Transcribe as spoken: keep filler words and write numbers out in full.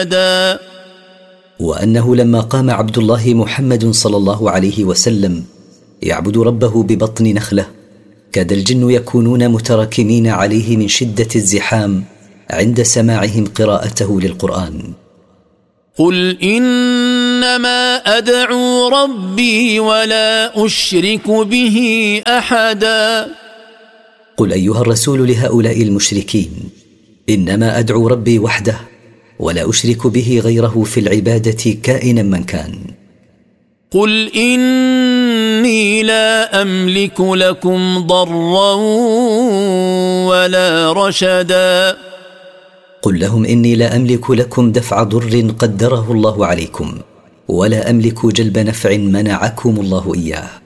وأنه لما قام عبد الله محمد صلى الله عليه وسلم يعبد ربه ببطن نخلة كاد الجن يكونون متراكمين عليه من شدة الزحام عند سماعهم قراءته للقرآن. قل إنما أدعو ربي ولا أشرك به أحدا. قل أيها الرسول لهؤلاء المشركين إنما أدعو ربي وحده ولا أشرك به غيره في العبادة كائنا من كان. قل إني لا أملك لكم ضرا ولا رشدا. قل لهم إني لا أملك لكم دفع ضر قدره الله عليكم ولا أملك جلب نفع منعكم الله إياه.